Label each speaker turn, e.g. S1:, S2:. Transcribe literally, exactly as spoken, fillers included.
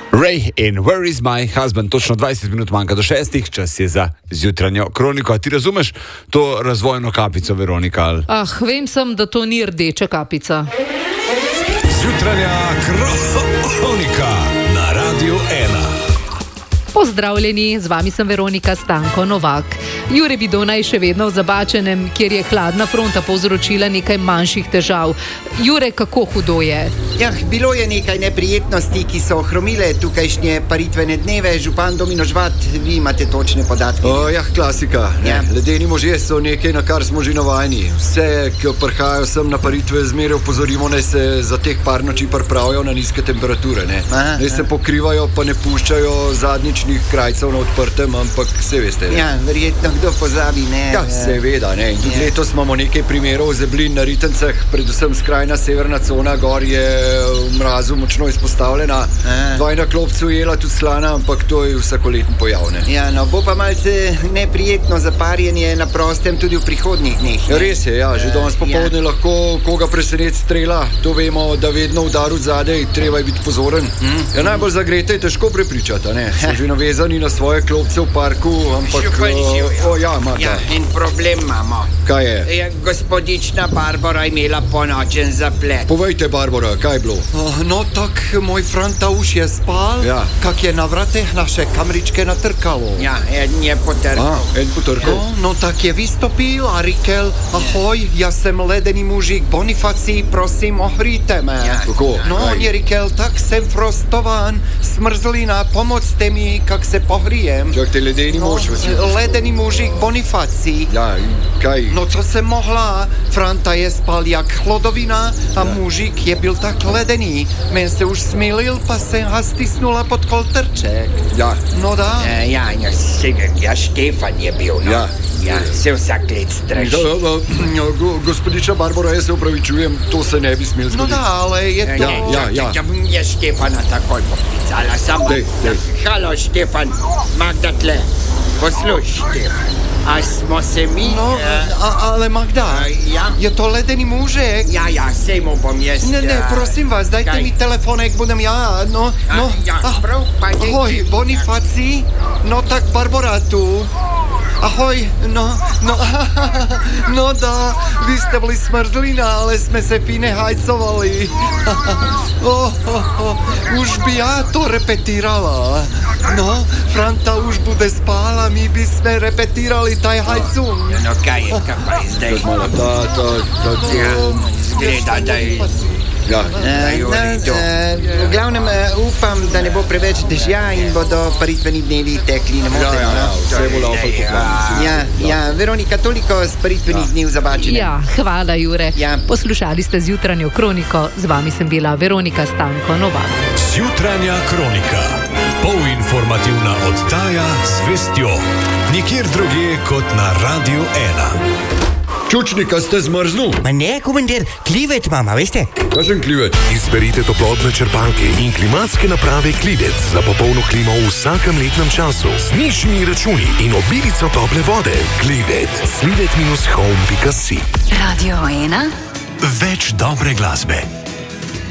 S1: Ray in Where is my husband? Točno dvajset minut manjka do šestih, čas je za zjutranjo kroniko. A ti razumeš to razvojno kapico, Veronika? Ali?
S2: Ah, vem sem, da to ni rdeča kapica.
S3: Zjutranja kronika na Radiu ena.
S2: Pozdravljeni, z vami sem Veronika Stanko Novak. Jure Bidonaj še vedno v Zabačenem, kjer je hladna fronta povzročila nekaj manjših težav. Jure, kako hudo je?
S4: Ja, bilo je nekaj neprijetnosti, ki so ohromile tukajšnje paritvene dneve. Župan Domino Žvat, vi imate točne podatke.
S5: O, ja, klasika.
S4: Ja.
S5: Ledeni možje so nekaj, na kar smo že navajeni. Vse, ki prihajajo sem na paritve, zmeraj opozorimo, naj se za teh par noči pripravijo na nizke temperature. Ne?
S4: Aha,
S5: naj se pokrivajo, pa ne puščajo zadnjičnih krajcev na odprtem, ampak vse veste. Ne?
S4: Ja, verjetno kdo pozabi, ne?
S5: Ja, seveda, ne. In tudi
S4: Ja.
S5: letos imamo nekaj primerov zeblin na Ritencah, predvsem skrajna severna cona gor je v mrazu močno izpostavljena.
S4: Aha.
S5: Dvajna klopcu jela tudi slana, ampak to je vsakoletni pojav, ne.
S4: Ja, no, bo pa malce neprijetno zaparjenje na prostem tudi v prihodnjih dneh. ne?
S5: Ja, res je, ja, že danes popoldne
S4: Ja.
S5: lahko koga presenet strela, to vemo, da vedno udar od zadaj, treba je biti pozoren.
S4: Mm.
S5: Ja, najbolj zagrete je težko prepričati, a ne, so že navezani na svoje klopce v parku, ampak...
S4: Župan,
S5: eh,
S4: živijo.
S5: O, ja, Marta,
S4: Ja, in problem imamo.
S5: kaj je?
S4: Ja, gospodična Barbara je imela ponočen zaplet.
S5: Povejte, Barbara, kaj je bilo?
S6: Oh, no tak moj Frantauš je spal,
S5: Ja.
S6: kak je na vratech naše kamričke natrkalo.
S4: Ja, en je potrkal.
S5: A, en potrkal.
S6: No, no tak je vystopil a rikel, ahoj, ja jsem ledený mužík Bonifací, prosím, ohříte me.
S4: Ja.
S5: Kako?
S6: No,
S5: Kaj?
S6: on je rikel, tak jsem frostován, smrzlina, pomocte mi, kak se pohrijem.
S5: Čak, te ledeni
S6: No,
S5: mož, vas
S6: ledený mužík Bonifací.
S5: Ja, in kaj?
S6: No co jsem mohla, Franta je spal jak chlodovina a mužík je byl tak ledený. Men se už smilil, pa jsem ha stisnula pod koltrček.
S5: Ja,
S6: No dá.
S4: Ja, ja, ja, se- ja, Štefan je bil, no.
S5: Ja.
S4: Ja, se vsak let straši.
S5: Ja, ja, ja, go- gospodiča Barbara, jaz se upravičujem, to se ne bi smel
S6: No
S5: zgoditi.
S6: dá, ale je to...
S5: Ja, ja, ja.
S4: Ja bom je Štefana takoj poklicala, samo...
S5: Dej, dej.
S4: Halo, Štefan, Magda tle. Posluš, Štefan, a smo se mi...
S6: No,
S4: eh,
S6: a, ale Magda,
S4: a, ja?
S6: je to ledený mužek.
S4: Ja, ja, sej mu bom jaz...
S6: Ne, ne,
S4: eh,
S6: prosím vás, dajte
S4: kaj?
S6: mi telefonek, budem já, no,
S4: A,
S6: no.
S4: ja, prav, pa dej.
S6: Ahoj, Bonifací, no tak Barbara tu. Ahoj, no, no, no dá, vy jste byli smrzlina, ale jsme se fíne hajcovali. Oh, oh, oh, už by já to repetírala. No, Franta už bude spál a my by jsme repetírali taj hajcum.
S4: No, kaj je, kaj je zdaj?
S5: Malo, ta, ta, ta, ta,
S4: Ja, zgleda, da je...
S5: ja.
S4: Da je v redu. V glavnem eh, upam, da ne bo preveč dežja in bodo paritveni dnevi tekli
S5: Ja,
S4: nemoteno.
S5: ja, ja, vse bo laufal po planu.
S4: Ja, ja, Veronika, toliko z paritvenih dni v Zabačenem.
S2: Ja, hvala, Jure.
S1: Ja.
S2: Poslušali ste zjutranjo kroniko, z vami sem bila Veronika Stanko Novak.
S3: Zjutranja kronika. Polinformativna oddaja z vestjo. Nikjer drugje kot na Radiu ena.
S5: Čučnika ste zmrznul?
S7: Ma ne, komandir, klivet mama, veste?
S5: Kažem klivet.
S3: Izberite toplotne črpalke in klimatske naprave Klivec za popolno klimo v vsakem letnem času. Z nižjimi računi in obilico tople vode. Klivet. klivet dash home pika si.
S8: Radio ena.
S3: Več dobre glasbe.